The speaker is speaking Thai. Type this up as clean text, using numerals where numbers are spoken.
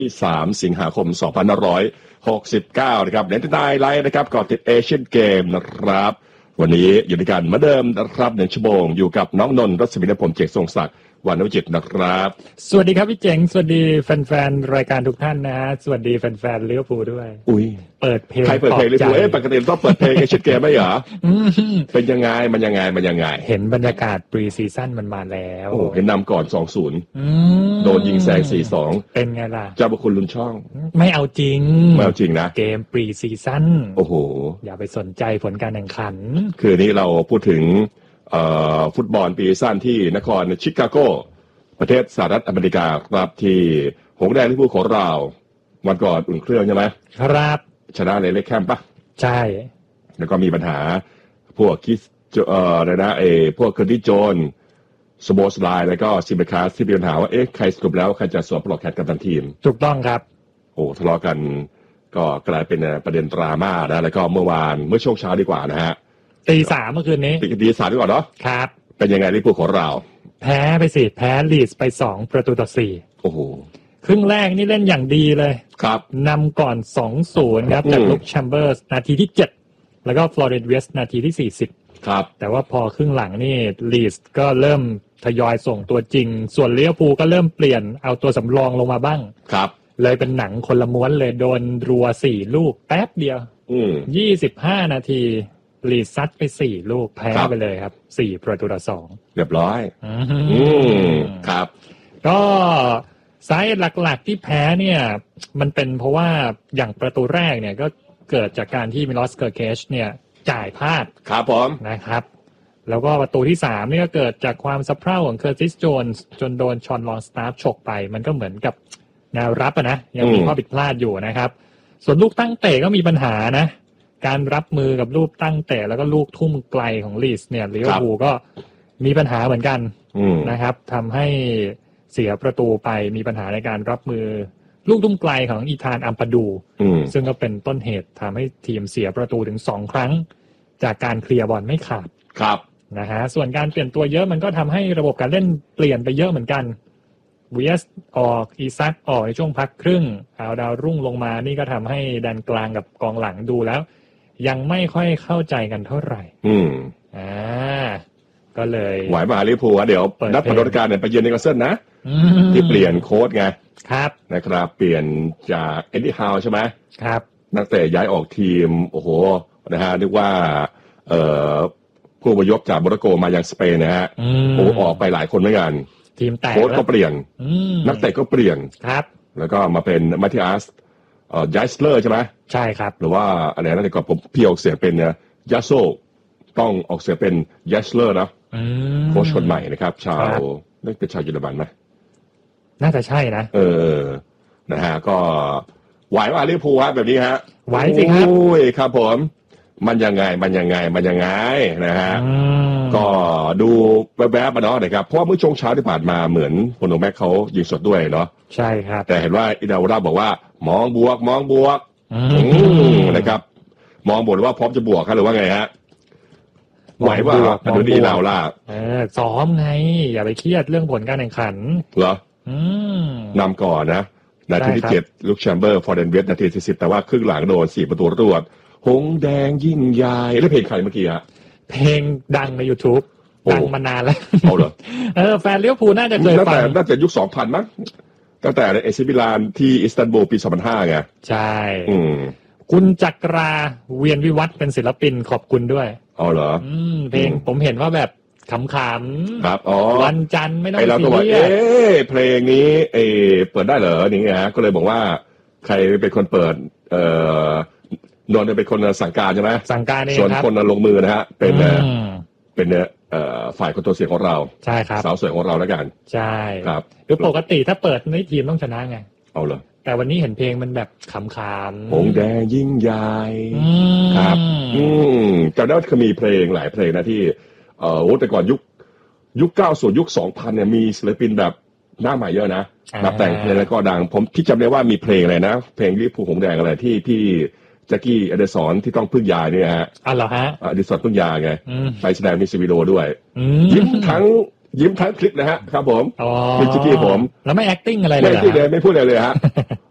ที่3 สิงหาคม 2569นะครับเน้นได้ไลฟ์นะครับก่อนติดเอเชียนเกมนะครับวันนี้อยู่ด้วยกันเหมือนเดิมนะครับ1 ชั่วโมงอยู่กับน้องนนท์รัศมีและผมเจกทรงศักดิ์วรรณวิจิตรนะครับสวัสดีครับพี่เจ๋งสวัสดีแฟนๆรายการทุกท่านนะฮะสวัสดีแฟนๆลิเวอร์พูลด้วยอุ้ยเปิดเพลงใครเปิดเพลงลิเวอร์พูลปกติต้องเปิดเพลงเอเชียนเกมไม่เหรอเป็นยังไงมันยังไงเห็นบรรยากาศปรีซีซั่นมันมาแล้วโอ้เห็นนำก่อน 2-0 โดนยิงแซง 4-2 เป็นไงล่ะเจ้าบุคคลลุนช่องไม่เอาจริงนะเกมปรีซีซั่นโอ้โหอย่าไปสนใจผลการแข่งขันคือนี้เราพูดถึงฟุตบอลปรีซีซั่นที่นครชิคาโกประเทศสหรัฐอเมริกาครับที่หงส์แดงลิเวอร์พูลของเราวันก่อนอุ่นเครื่องใช่ไหมครับชนะในเล็กแคมป์ปะใช่แล้วก็มีปัญหาพวกคิสพวกเคอร์ติโจนสโบสไลน์แล้วก็ซิมเบคาสที่มีปัญหาว่าใครสรุปแล้วใครจะสวมปลอกแขนกัปตันทีมถูกต้องครับโอ้ทะเลาะกันก็กลายเป็นประเด็นดราม่านะแล้วก็เมื่อช่วงเช้าดีกว่านะฮะ 3:00 เมื่อคืนนี้ตี 3ดีกว่าเนาะครับเป็นยังไงลิเวอร์พูลของเราแพ้ลีดส์ไป2-4โอ้โหครึ่งแรกนี่เล่นอย่างดีเลยครับนำก่อน 2-0 ครับจากลุคแชมเบอร์สนาทีที่7แล้วก็ฟลอเรนเวสนาทีที่40 ครับแต่ว่าพอครึ่งหลังนี่ลีดส์ก็เริ่มทยอยส่งตัวจริงส่วนลิเวอร์พูลก็เริ่มเปลี่ยนเอาตัวสำรองลงมาบ้างครับเลยเป็นหนังคนละม้วนเลยโดนรัว4ลูกแป๊บเดียว25 นาทีลีดซัดไป4ลูกแพ้ไปเลยครับ4-2เรียบร้อยครับก็สาเหตุหลักๆที่แพ้เนี่ยมันเป็นเพราะว่าอย่างประตูแรกเนี่ยก็เกิดจากการที่มิลอสเกอร์เคชเนี่ยจ่ายพลาดครับผมนะครับแล้วก็ประตูที่3นี่ก็เกิดจากความสะเพร่าของเคอร์ติสโจนส์จนโดนชอนลองสตาร์ฟฉกไปมันก็เหมือนกับแนวรับนะยังมีข้อผิดพลาดอยู่นะครับส่วนลูกตั้งเตะก็มีปัญหานะการรับมือกับลูกตั้งเตะแล้วก็ลูกทุ่มไกลของลีสเนี่ยลิเวอร์พูลก็มีปัญหาเหมือนกันนะครับทำให้เสียประตูไปมีปัญหาในการรับมือลูกทุ่มไกลของอีธานอัมปาดูซึ่งก็เป็นต้นเหตุทำให้ทีมเสียประตูถึง2 ครั้งจากการเคลียร์บอลไม่ขาดครับนะฮะส่วนการเปลี่ยนตัวเยอะมันก็ทำให้ระบบการเล่นเปลี่ยนไปเยอะเหมือนกันวีเอสออกอีซักออกในช่วงพักครึ่งเอาดาวรุ่งลงมานี่ก็ทำให้แดนกลางกับกองหลังดูแล้วยังไม่ค่อยเข้าใจกันเท่าไหร่ก็เลยไหวมาลิเวอร์พูลเดี๋ยวนัดผลการเนี่ยไปเยือนนิวคาสเซิลนะที่เปลี่ยนโค้ชไงครับนะครับเปลี่ยนจากเอ็ดดี้ฮาวใช่ไหมครับนักเตะย้ายออกทีมโอ้โหนะฮะเรียกว่าผู้อพยพจากโมร็อกโกมายังสเปนนะฮะโอ้ออกไปหลายคนเหมือนกันทีมแตกโค้ชก็เปลี่ยนนักเตะก็เปลี่ยนครับแล้วก็มาเป็นมาธิอัสไยสเลอร์ใช่ไหมใช่ครับหรือว่าอะไรนะแต่ก่อนผมพี่ออกเสียงเป็นเนี่ยยาโซต้องออกเสียงเป็นไยสเลอร์นะโค้ชคนใหม่นะครับชาวนี่เป็นชาวเยอรมันไหมน่าจะใช่นะนะฮะก็ไหวว่าลิเวอร์พูลแบบนี้ฮะไหวสิครับโอ้ยครับผมมันยังไงนะฮะก็ดูแวบๆมาเนาะนะครับเพราะเมื่อช่วงเช้าที่ผ่านมาเหมือนโปโนแม็กเขายิงสดด้วยเนาะใช่ครับแต่เห็นว่าอินาราบอกว่ามองบวกนะครับมองบวกหรือว่าพร้อมจะบวกครับหรือว่าไงฮะไหวว่าดูดีเราล่ะซ้อมไงอย่าไปเครียดเรื่องผลการแข่งขันเหรอนำก่อนนะนาทีที่7ลุคแชมเบอร์ฟอร์เรนเวสนาทีที่10แต่ว่าครึ่งหลังโดน4 ประตูรวดหงแดงยิ่งใหญ่แล้วเพลงใครเมื่อกี้ฮะเพลงดังใน YouTube ดังมานานแล้วเอาเหรอแฟนลิเวอร์พูลน่าจะเคยฟังน่าจะยุค 2000 มั้งตั้งแต่เอซิมิลานที่อิสตันบูลปี 2005 ไงใช่คุณจักราเวียนวิวัฒน์เป็นศิลปินขอบคุณด้วยอ๋อเหรอเพลงผมเห็นว่าแบบขำๆครับอ๋อวันจันทร์ไม่ต้องซีเรียสเพลงนี้เปิดได้เหรอนี่ไงฮะก็เลยบอกว่าใครเป็นคนเปิดนนท์เป็นคนสั่งการใช่ไหมสั่งการเองส่วนคนลงมือนะฮะเป็นฝ่ายคอนโทรลเสียงของเราใช่ครับสาวสวยของเราแล้วกันใช่ครับคือปกติถ้าเปิดในทีมต้องชนะไงเอาเหรอแต่วันนี้เห็นเพลงมันแบบขำหงแดงยิ่งใหญ่ครับจำได้ว่าเคยมีเพลงหลายเพลงนะที่แต่ก่อนยุค90ยุค 2000เนี่ยมีศิลปินแบบหน้าใหม่เยอะนะนับแต่งเพลงแล้วก็ดังผมที่จำได้ว่ามีเพลงอะไรนะเพลงลิเวอร์พูลหงแดงอะไรที่พี่แจ็คกี้อเดสันที่ต้องพึ่งยาเนี่ยฮะเหรอฮะอเดสันพึ่งยาไงไปแสดงมิวสิกวิดีโอด้วยยิ้มทั้งคลิปนะฮะครับผมเป็นแจ็คกี้ผมแล้วไม่ acting อะไรเลยไม่พูดเลยฮะ